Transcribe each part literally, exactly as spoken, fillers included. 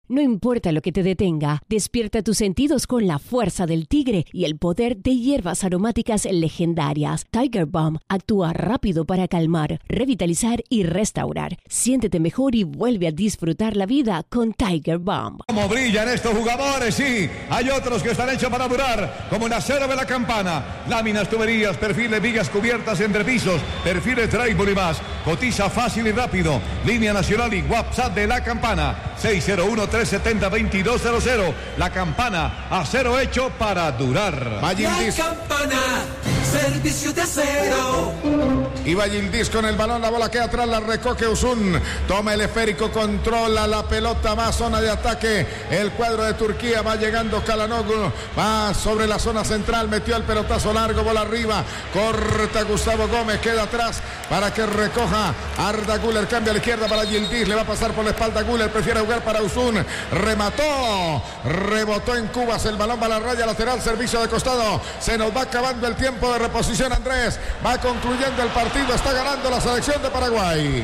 No importa lo que te detenga, despierta tus sentidos con la fuerza del tigre y el poder de hierbas aromáticas legendarias. Tiger Balm actúa rápido para calmar, revitalizar y restaurar. Siéntete mejor y vuelve a disfrutar la vida con Tiger Balm. Como brillan estos jugadores, sí. Hay otros que están hechos para durar, como el acero de la Campana. Láminas, tuberías, perfiles, vigas cubiertas, entrepisos, perfiles, drywall y más. Cotiza fácil y rápido. Línea nacional y WhatsApp de la Campana. seis cero uno, tres siete cero, dos dos cero cero. La Campana, acero hecho para durar. La Campana, servicio de acero. Y Vallildis con el balón, la bola queda atrás, la recoge Uzun. Toma el esférico, controla la pelota, más zona de ataque. El cuadro de Turquía va llegando Calhanoglu, va sobre la zona central, metió el pelotazo largo, bola arriba, corta Gustavo Gómez, queda atrás para que recoja Arda Güler, cambia a la izquierda para Yildiz, le va a pasar por la espalda Güler, prefiere jugar para Uzun, remató, rebotó en Cubas, el balón va a la raya lateral, servicio de costado, se nos va acabando el tiempo de reposición, Andrés, va concluyendo el partido, está ganando la selección de Paraguay.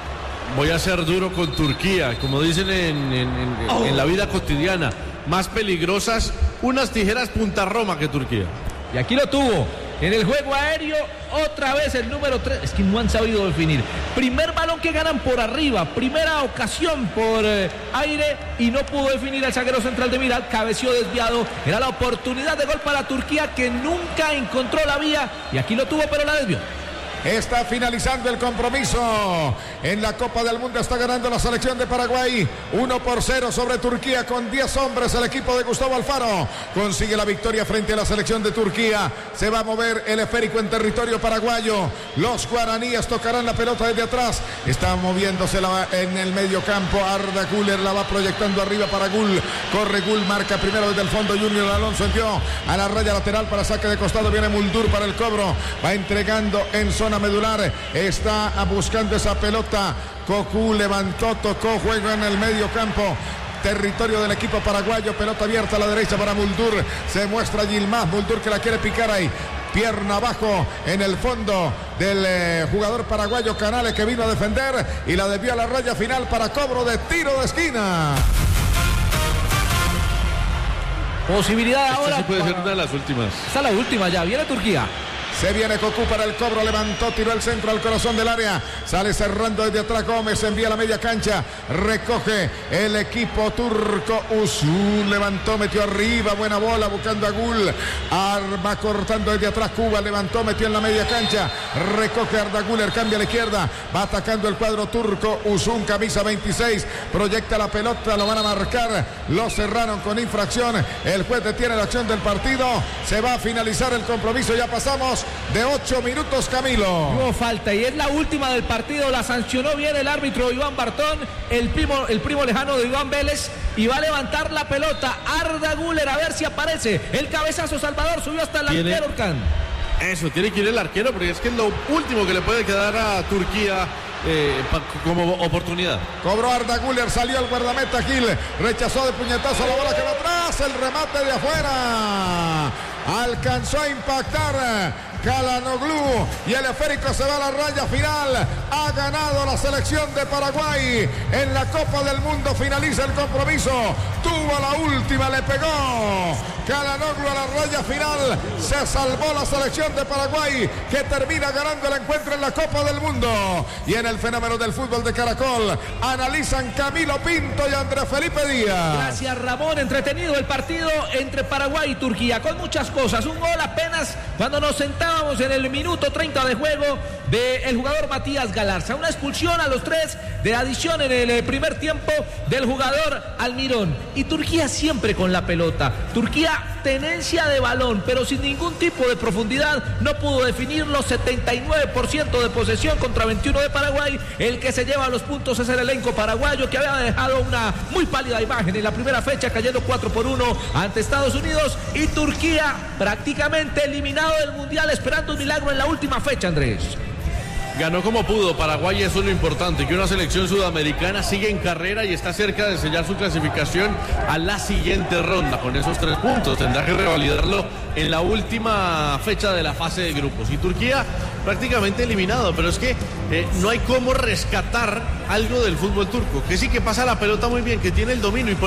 Voy a ser duro con Turquía, como dicen en, en, en, oh. en la vida cotidiana, más peligrosas unas tijeras punta Roma que Turquía. Y aquí lo tuvo, en el juego aéreo, otra vez el número tres, es que no han sabido definir. Primer balón que ganan por arriba, primera ocasión por eh, aire y no pudo definir el zaguero central de Miral, cabeció desviado, era la oportunidad de gol para Turquía que nunca encontró la vía y aquí lo tuvo pero la desvió. Está finalizando el compromiso en la Copa del Mundo, está ganando la selección de Paraguay uno por cero sobre Turquía con diez hombres. El equipo de Gustavo Alfaro consigue la victoria frente a la selección de Turquía. Se va a mover el esférico en territorio paraguayo, los guaraníes tocarán la pelota desde atrás, está moviéndose la, en el medio campo. Arda Güler la va proyectando arriba para Gul, corre Gul, marca primero desde el fondo Junior Alonso, envió a la raya lateral para saque de costado, viene Muldur para el cobro, va entregando en zona medular, está buscando esa pelota. Cocu levantó, tocó, juego en el medio campo, territorio del equipo paraguayo, pelota abierta a la derecha para Muldur, se muestra Yilmaz, Muldur que la quiere picar ahí, pierna abajo en el fondo del eh, jugador paraguayo Canales que vino a defender y la desvió a la raya final para cobro de tiro de esquina. Posibilidad Esta ahora. sí puede para... ser una de las últimas. Esta es la última ya, viene Turquía. Se viene Cocu para el cobro, levantó, tiró el centro al corazón del área, sale cerrando desde atrás Gómez, envía la media cancha, recoge el equipo turco, Uzun levantó, metió arriba, buena bola, buscando a Gul, Arma cortando desde atrás Cuba, levantó, metió en la media cancha, recoge Arda Güler, cambia a la izquierda, va atacando el cuadro turco, Uzun, camisa veintiséis, proyecta la pelota, lo van a marcar, lo cerraron con infracción, el juez detiene la acción del partido, se va a finalizar el compromiso, ya pasamos de ocho minutos, Camilo. Hubo falta y es la última del partido, la sancionó bien el árbitro Iván Bartón, el primo, el primo lejano de Iván Vélez, y va a levantar la pelota Arda Güler a ver si aparece el cabezazo. Salvador subió hasta el arquero Orcán. Eso, tiene que ir el arquero porque es que es lo último que le puede quedar a Turquía eh, pa, como oportunidad. Cobró Arda Güler, salió el guardameta Gil, rechazó de puñetazo la bola que va atrás, el remate de afuera, alcanzó a impactar Calhanoglu y el esférico se va a la raya final. Ha ganado la selección de Paraguay en la Copa del Mundo, finaliza el compromiso, tuvo la última, le pegó Calhanoglu a la raya final, se salvó la selección de Paraguay que termina ganando el encuentro en la Copa del Mundo. Y en el fenómeno del fútbol de Caracol analizan Camilo Pinto y Andrés Felipe Díaz. Gracias, Ramón. Entretenido el partido entre Paraguay y Turquía con muchas cosas, un gol apenas cuando nos sentábamos en el minuto treinta de juego del jugador Matías Galarza, una expulsión a los tres de adición en el primer tiempo del jugador Almirón. Y Turquía siempre con la pelota, Turquía tenencia de balón, pero sin ningún tipo de profundidad, no pudo definirlo. Setenta y nueve por ciento de posesión contra veintiuno de Paraguay. El que se lleva los puntos es el elenco paraguayo, que había dejado una muy pálida imagen en la primera fecha, cayendo cuatro por uno ante Estados Unidos, y Turquía prácticamente eliminado del Mundial, esperando un milagro en la última fecha, Andrés. Ganó como pudo Paraguay, eso es lo importante, que una selección sudamericana sigue en carrera y está cerca de sellar su clasificación a la siguiente ronda con esos tres puntos. Tendrá que revalidarlo en la última fecha de la fase de grupos. Y Turquía prácticamente eliminado, pero es que eh, no hay cómo rescatar algo del fútbol turco, que sí que pasa la pelota muy bien, que tiene el dominio y por